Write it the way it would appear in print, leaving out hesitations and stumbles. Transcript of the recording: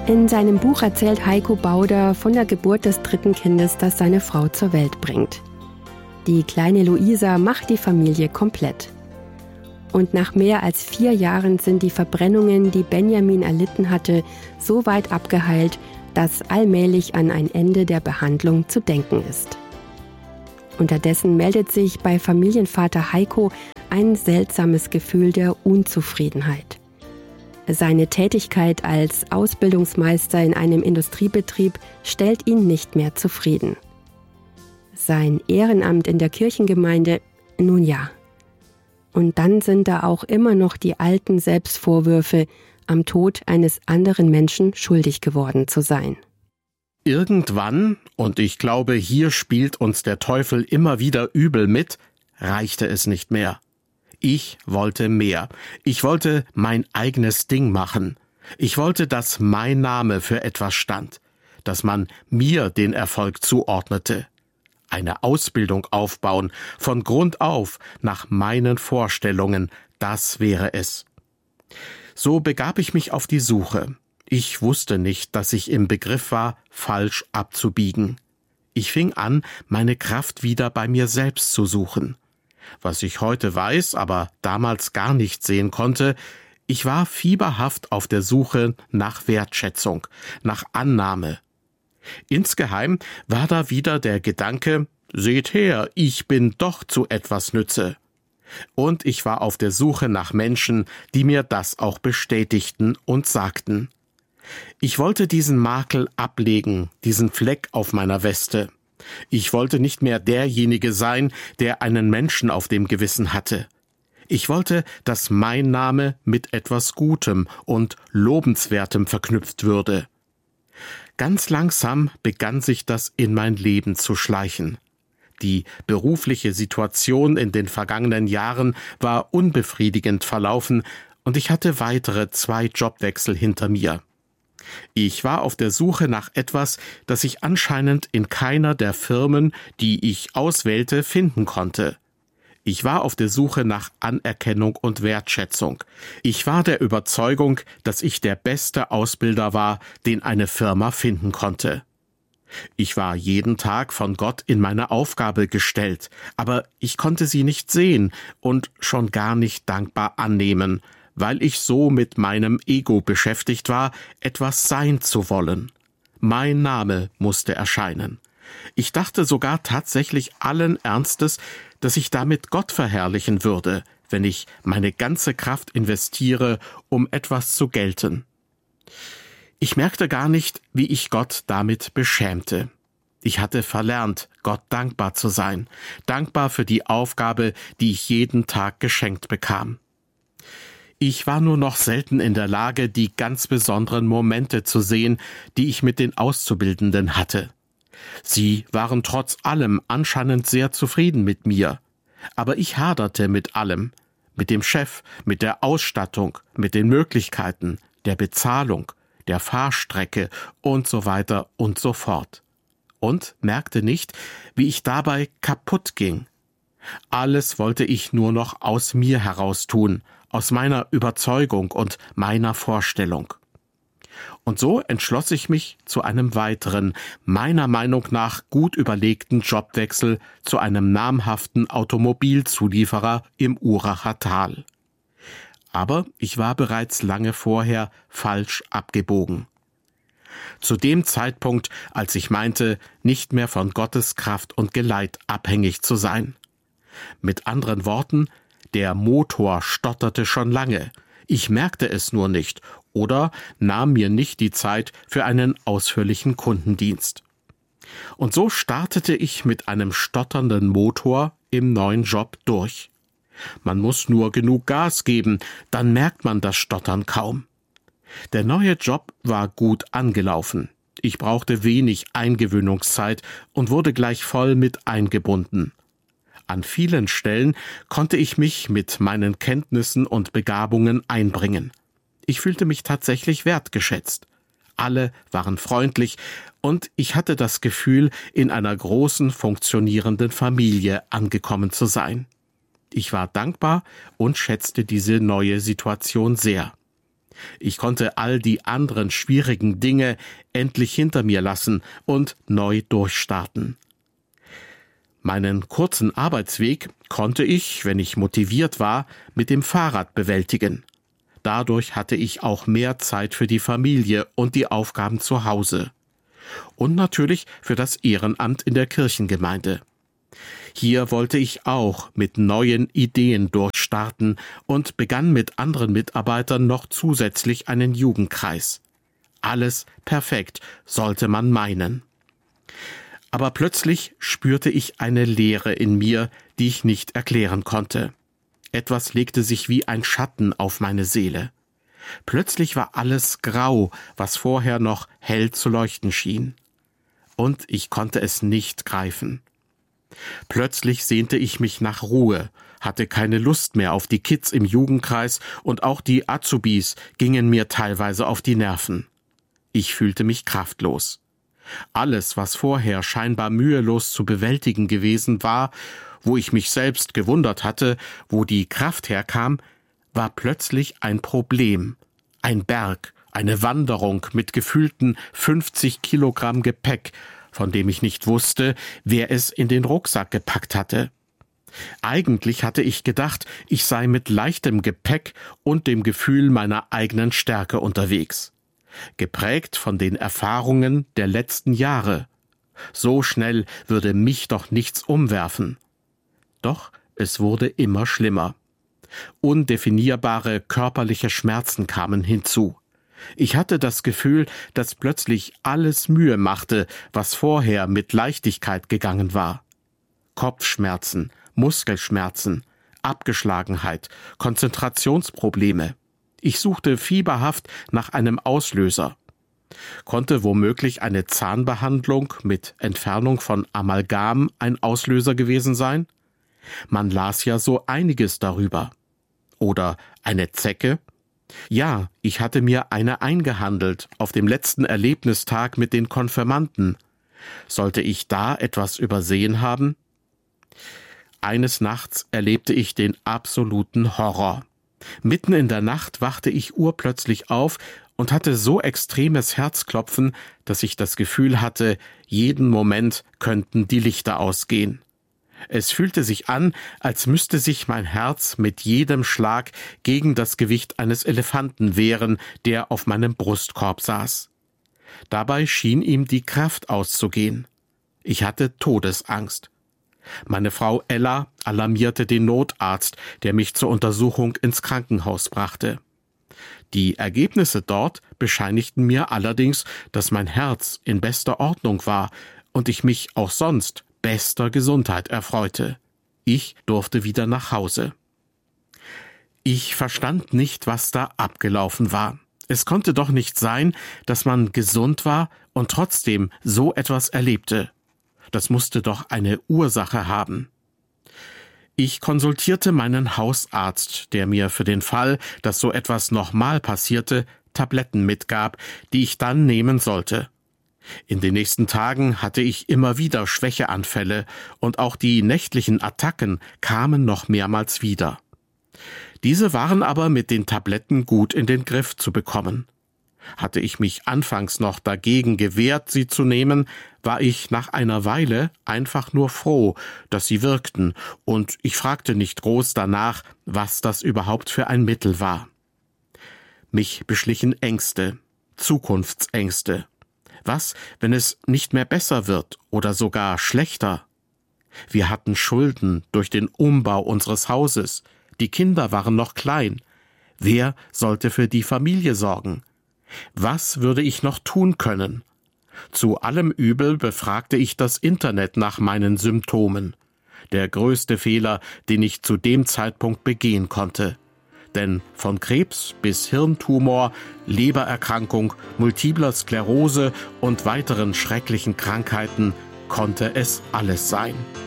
In seinem Buch erzählt Heiko Bauder von der Geburt des dritten Kindes, das seine Frau zur Welt bringt. Die kleine Luisa macht die Familie komplett. Und nach mehr als 4 Jahren sind die Verbrennungen, die Benjamin erlitten hatte, so weit abgeheilt, dass allmählich an ein Ende der Behandlung zu denken ist. Unterdessen meldet sich bei Familienvater Heiko ein seltsames Gefühl der Unzufriedenheit. Seine Tätigkeit als Ausbildungsmeister in einem Industriebetrieb stellt ihn nicht mehr zufrieden. Sein Ehrenamt in der Kirchengemeinde, nun ja. Und dann sind da auch immer noch die alten Selbstvorwürfe, am Tod eines anderen Menschen schuldig geworden zu sein. Irgendwann, und ich glaube, hier spielt uns der Teufel immer wieder übel mit, reichte es nicht mehr. Ich wollte mehr. Ich wollte mein eigenes Ding machen. Ich wollte, dass mein Name für etwas stand, dass man mir den Erfolg zuordnete. Eine Ausbildung aufbauen, von Grund auf, nach meinen Vorstellungen, das wäre es. So begab ich mich auf die Suche. Ich wusste nicht, dass ich im Begriff war, falsch abzubiegen. Ich fing an, meine Kraft wieder bei mir selbst zu suchen. Was ich heute weiß, aber damals gar nicht sehen konnte, ich war fieberhaft auf der Suche nach Wertschätzung, nach Annahme. Insgeheim war da wieder der Gedanke, seht her, ich bin doch zu etwas nütze. Und ich war auf der Suche nach Menschen, die mir das auch bestätigten und sagten. Ich wollte diesen Makel ablegen, diesen Fleck auf meiner Weste. Ich wollte nicht mehr derjenige sein, der einen Menschen auf dem Gewissen hatte. Ich wollte, dass mein Name mit etwas Gutem und Lobenswertem verknüpft würde. Ganz langsam begann sich das in mein Leben zu schleichen. Die berufliche Situation in den vergangenen Jahren war unbefriedigend verlaufen und ich hatte weitere 2 Jobwechsel hinter mir. Ich war auf der Suche nach etwas, das ich anscheinend in keiner der Firmen, die ich auswählte, finden konnte. Ich war auf der Suche nach Anerkennung und Wertschätzung. Ich war der Überzeugung, dass ich der beste Ausbilder war, den eine Firma finden konnte. Ich war jeden Tag von Gott in meine Aufgabe gestellt, aber ich konnte sie nicht sehen und schon gar nicht dankbar annehmen, weil ich so mit meinem Ego beschäftigt war, etwas sein zu wollen. Mein Name musste erscheinen. Ich dachte sogar tatsächlich allen Ernstes, dass ich damit Gott verherrlichen würde, wenn ich meine ganze Kraft investiere, um etwas zu gelten. Ich merkte gar nicht, wie ich Gott damit beschämte. Ich hatte verlernt, Gott dankbar zu sein, dankbar für die Aufgabe, die ich jeden Tag geschenkt bekam. Ich war nur noch selten in der Lage, die ganz besonderen Momente zu sehen, die ich mit den Auszubildenden hatte. Sie waren trotz allem anscheinend sehr zufrieden mit mir, aber ich haderte mit allem, mit dem Chef, mit der Ausstattung, mit den Möglichkeiten, der Bezahlung, der Fahrstrecke und so weiter und so fort. Und merkte nicht, wie ich dabei kaputt ging. Alles wollte ich nur noch aus mir heraus tun, aus meiner Überzeugung und meiner Vorstellung. Und so entschloss ich mich zu einem weiteren, meiner Meinung nach gut überlegten Jobwechsel zu einem namhaften Automobilzulieferer im Uracher Tal. Aber ich war bereits lange vorher falsch abgebogen. Zu dem Zeitpunkt, als ich meinte, nicht mehr von Gottes Kraft und Geleit abhängig zu sein. Mit anderen Worten, der Motor stotterte schon lange. Ich merkte es nur nicht oder nahm mir nicht die Zeit für einen ausführlichen Kundendienst. Und so startete ich mit einem stotternden Motor im neuen Job durch. Man muss nur genug Gas geben, dann merkt man das Stottern kaum. Der neue Job war gut angelaufen. Ich brauchte wenig Eingewöhnungszeit und wurde gleich voll mit eingebunden. An vielen Stellen konnte ich mich mit meinen Kenntnissen und Begabungen einbringen. Ich fühlte mich tatsächlich wertgeschätzt. Alle waren freundlich und ich hatte das Gefühl, in einer großen, funktionierenden Familie angekommen zu sein. Ich war dankbar und schätzte diese neue Situation sehr. Ich konnte all die anderen schwierigen Dinge endlich hinter mir lassen und neu durchstarten. Meinen kurzen Arbeitsweg konnte ich, wenn ich motiviert war, mit dem Fahrrad bewältigen. Dadurch hatte ich auch mehr Zeit für die Familie und die Aufgaben zu Hause. Und natürlich für das Ehrenamt in der Kirchengemeinde. Hier wollte ich auch mit neuen Ideen durchstarten und begann mit anderen Mitarbeitern noch zusätzlich einen Jugendkreis. Alles perfekt, sollte man meinen. Aber plötzlich spürte ich eine Leere in mir, die ich nicht erklären konnte. Etwas legte sich wie ein Schatten auf meine Seele. Plötzlich war alles grau, was vorher noch hell zu leuchten schien. Und ich konnte es nicht greifen. Plötzlich sehnte ich mich nach Ruhe, hatte keine Lust mehr auf die Kids im Jugendkreis und auch die Azubis gingen mir teilweise auf die Nerven. Ich fühlte mich kraftlos. Alles, was vorher scheinbar mühelos zu bewältigen gewesen war, wo ich mich selbst gewundert hatte, wo die Kraft herkam, war plötzlich ein Problem, ein Berg, eine Wanderung mit gefühlten 50 Kilogramm Gepäck, von dem ich nicht wusste, wer es in den Rucksack gepackt hatte. Eigentlich hatte ich gedacht, ich sei mit leichtem Gepäck und dem Gefühl meiner eigenen Stärke unterwegs. Geprägt von den Erfahrungen der letzten Jahre. So schnell würde mich doch nichts umwerfen. Doch es wurde immer schlimmer. Undefinierbare körperliche Schmerzen kamen hinzu. Ich hatte das Gefühl, dass plötzlich alles Mühe machte, was vorher mit Leichtigkeit gegangen war. Kopfschmerzen, Muskelschmerzen, Abgeschlagenheit, Konzentrationsprobleme. Ich suchte fieberhaft nach einem Auslöser. Konnte womöglich eine Zahnbehandlung mit Entfernung von Amalgam ein Auslöser gewesen sein? Man las ja so einiges darüber. Oder eine Zecke? Ja, ich hatte mir eine eingehandelt auf dem letzten Erlebnistag mit den Konfirmanden. Sollte ich da etwas übersehen haben? Eines Nachts erlebte ich den absoluten Horror. Mitten in der Nacht wachte ich urplötzlich auf und hatte so extremes Herzklopfen, dass ich das Gefühl hatte, jeden Moment könnten die Lichter ausgehen. Es fühlte sich an, als müsste sich mein Herz mit jedem Schlag gegen das Gewicht eines Elefanten wehren, der auf meinem Brustkorb saß. Dabei schien ihm die Kraft auszugehen. Ich hatte Todesangst. Meine Frau Ella alarmierte den Notarzt, der mich zur Untersuchung ins Krankenhaus brachte. Die Ergebnisse dort bescheinigten mir allerdings, dass mein Herz in bester Ordnung war und ich mich auch sonst bester Gesundheit erfreute. Ich durfte wieder nach Hause. Ich verstand nicht, was da abgelaufen war. Es konnte doch nicht sein, dass man gesund war und trotzdem so etwas erlebte. Das musste doch eine Ursache haben. Ich konsultierte meinen Hausarzt, der mir für den Fall, dass so etwas nochmal passierte, Tabletten mitgab, die ich dann nehmen sollte. In den nächsten Tagen hatte ich immer wieder Schwächeanfälle und auch die nächtlichen Attacken kamen noch mehrmals wieder. Diese waren aber mit den Tabletten gut in den Griff zu bekommen. Hatte ich mich anfangs noch dagegen gewehrt, sie zu nehmen, war ich nach einer Weile einfach nur froh, dass sie wirkten, und ich fragte nicht groß danach, was das überhaupt für ein Mittel war. Mich beschlichen Ängste, Zukunftsängste. Was, wenn es nicht mehr besser wird oder sogar schlechter? Wir hatten Schulden durch den Umbau unseres Hauses. Die Kinder waren noch klein. Wer sollte für die Familie sorgen? Was würde ich noch tun können? Zu allem Übel befragte ich das Internet nach meinen Symptomen. Der größte Fehler, den ich zu dem Zeitpunkt begehen konnte. Denn von Krebs bis Hirntumor, Lebererkrankung, multipler Sklerose und weiteren schrecklichen Krankheiten konnte es alles sein.